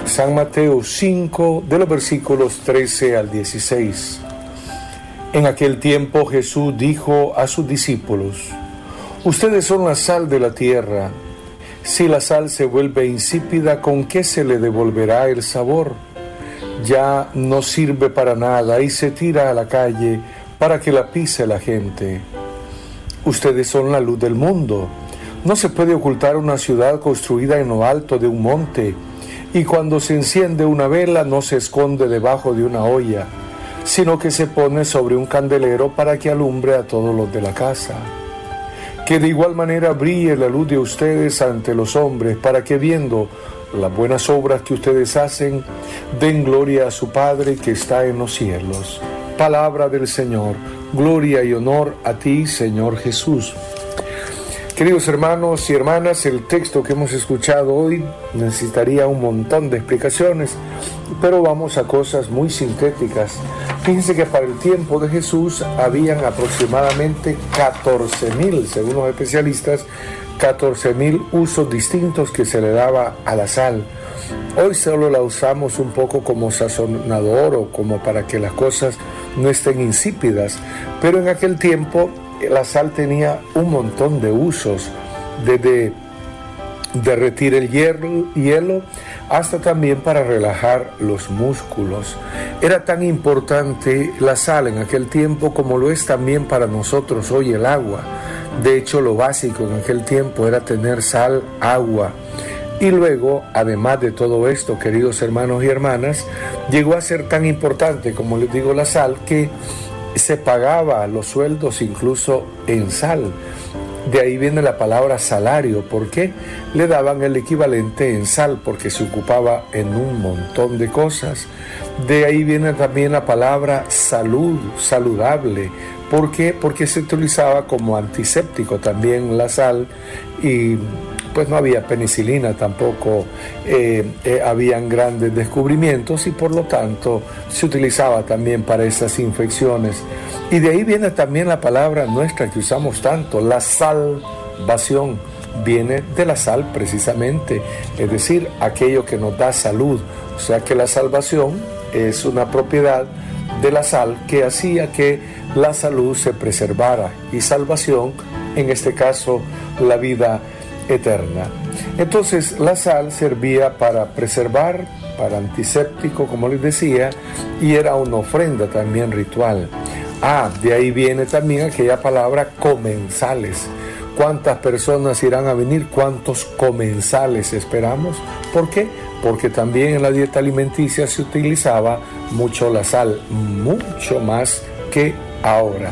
San Mateo 5, de los versículos 13 al 16. En aquel tiempo Jesús dijo a sus discípulos: ustedes son la sal de la tierra. Si la sal se vuelve insípida, ¿con qué se le devolverá el sabor? Ya no sirve para nada y se tira a la calle para que la pise la gente. Ustedes son la luz del mundo. No se puede ocultar una ciudad construida en lo alto de un monte, y cuando se enciende una vela no se esconde debajo de una olla, sino que se pone sobre un candelero para que alumbre a todos los de la casa. Que de igual manera brille la luz de ustedes ante los hombres, para que viendo las buenas obras que ustedes hacen, den gloria a su Padre que está en los cielos. Palabra del Señor. Gloria y honor a ti, Señor Jesús. Queridos hermanos y hermanas, el texto que hemos escuchado hoy necesitaría un montón de explicaciones, pero vamos a cosas muy sintéticas. Fíjense que para el tiempo de Jesús habían aproximadamente 14,000, según los especialistas, 14,000 usos distintos que se le daba a la sal. Hoy solo la usamos un poco como sazonador o como para que las cosas no estén insípidas, pero en aquel tiempo la sal tenía un montón de usos, desde derretir el hielo hasta también para relajar los músculos. Era tan importante la sal en aquel tiempo como lo es también para nosotros hoy el agua. De hecho, lo básico en aquel tiempo era tener sal, agua. Y luego, además de todo esto, queridos hermanos y hermanas, llegó a ser tan importante, como les digo, la sal, que se pagaba los sueldos incluso en sal. De ahí viene la palabra salario, porque le daban el equivalente en sal, porque se ocupaba en un montón de cosas. De ahí viene también la palabra salud, saludable. ¿Por qué? Porque se utilizaba como antiséptico también la sal, y pues no había penicilina tampoco, habían grandes descubrimientos y por lo tanto se utilizaba también para esas infecciones. Y de ahí viene también la palabra nuestra que usamos tanto, la salvación, viene de la sal precisamente, es decir, aquello que nos da salud. O sea que la salvación es una propiedad de la sal que hacía que la salud se preservara, y salvación, en este caso, la vida eterna. Entonces la sal servía para preservar, para antiséptico, como les decía, y era una ofrenda también ritual. De ahí viene también aquella palabra comensales. ¿Cuántas personas irán a venir? ¿Cuántos comensales esperamos? ¿Por qué? Porque también en la dieta alimenticia se utilizaba mucho la sal, mucho más que ahora.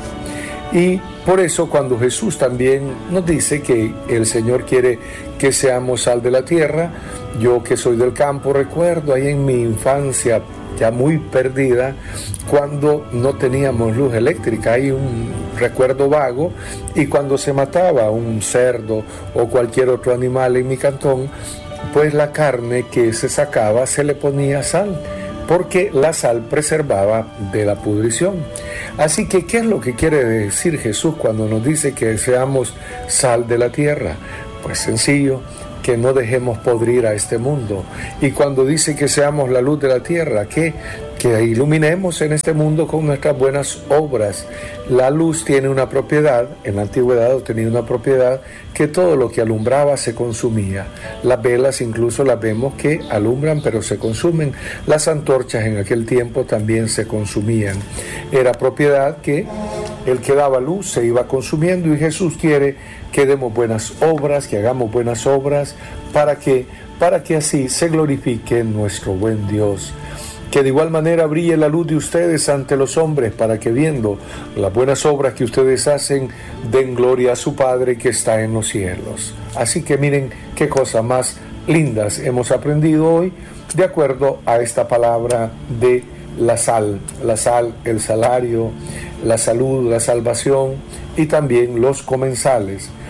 Y por eso cuando Jesús también nos dice que el Señor quiere que seamos sal de la tierra, yo que soy del campo recuerdo ahí en mi infancia ya muy perdida, cuando no teníamos luz eléctrica, hay un recuerdo vago, y cuando se mataba un cerdo o cualquier otro animal en mi cantón, pues la carne que se sacaba se le ponía sal, porque la sal preservaba de la pudrición. Así que, ¿qué es lo que quiere decir Jesús cuando nos dice que seamos sal de la tierra? Pues sencillo, que no dejemos podrir a este mundo. Y cuando dice que seamos la luz de la tierra, que iluminemos en este mundo con nuestras buenas obras. La luz tiene una propiedad, en la antigüedad tenía una propiedad, que todo lo que alumbraba se consumía. Las velas incluso las vemos que alumbran pero se consumen. Las antorchas en aquel tiempo también se consumían. Era propiedad que el que daba luz se iba consumiendo, y Jesús quiere que demos buenas obras, que hagamos buenas obras, para que así se glorifique nuestro buen Dios. Que de igual manera brille la luz de ustedes ante los hombres, para que viendo las buenas obras que ustedes hacen, den gloria a su Padre que está en los cielos. Así que miren qué cosas más lindas hemos aprendido hoy, de acuerdo a esta palabra de la sal, el salario, la salud, la salvación, y también los comensales.